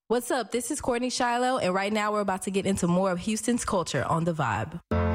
What's up? This is Courtney Shiloh, and right now we're about to get into more of Houston's culture on The Vibe.